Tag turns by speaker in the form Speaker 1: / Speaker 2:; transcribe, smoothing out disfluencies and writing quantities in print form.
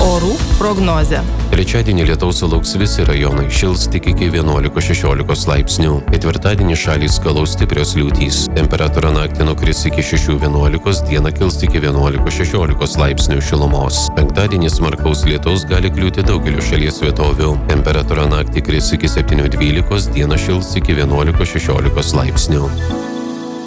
Speaker 1: Orų prognozė.
Speaker 2: Trečiadienį lietaus sulauks visi rajonai, šils tik iki 11–16 laipsnių. Ketvirtadienį šalį skalaus stiprios liūtys. Temperatūra naktį nukris iki 6–11, dieną kils iki 11–16 laipsnių šilumos. Penktadienį smarkaus lietaus gali kliūti daugeliu šalies vietovių. Temperatūra naktį kris iki 7–12, dieną šils iki 11–16 laipsnių.